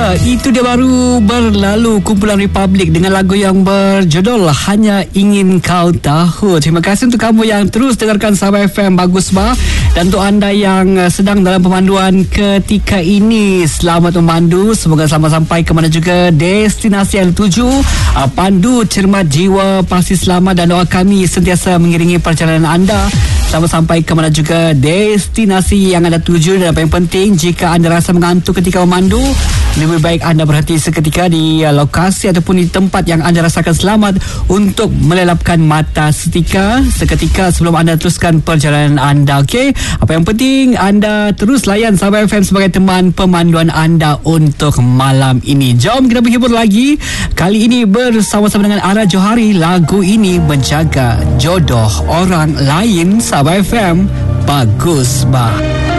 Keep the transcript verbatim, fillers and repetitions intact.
Ya, itu dia baru berlalu kumpulan Republic dengan lagu yang berjudul Hanya Ingin Kau Tahu. Terima kasih untuk kamu yang terus dengarkan Sabah F M Bagus Bah. Dan untuk anda yang sedang dalam pemanduan ketika ini, selamat memandu. Semoga selamat sampai ke mana juga destinasi yang tuju. Pandu cermat jiwa, pasti selamat, dan doa kami sentiasa mengiringi perjalanan anda selamat sampai ke mana juga destinasi yang anda tuju. Dan apa yang penting, jika anda rasa mengantuk ketika memandu, lebih baik anda berhenti seketika di lokasi ataupun di tempat yang anda rasakan selamat untuk melelapkan mata seketika seketika sebelum anda teruskan perjalanan anda. Okey, apa yang penting anda terus layan Sabah F M sebagai teman pemanduan anda untuk malam ini. Jom kita berhibur lagi, kali ini bersama-sama dengan Ara Johari. Lagu ini Menjaga Jodoh Orang Lain. Sabah F M Bagus Bah.